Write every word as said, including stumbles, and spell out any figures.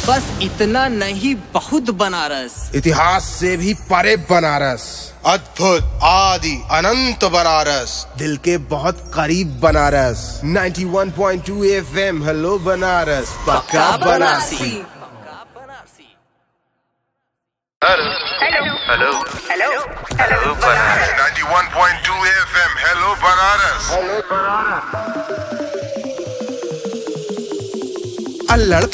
बस इतना नहीं, बहुत बनारस। इतिहास से भी परे बनारस, अद्भुत आदि अनंत बनारस, दिल के बहुत करीब बनारस। इक्यानवे पॉइंट दो एफ एम हेलो बनारस, पक्का Banarasi. Hello hello hello hello Banaras. इक्यानवे पॉइंट दो एफ एम हेलो बनारस। अल्लड़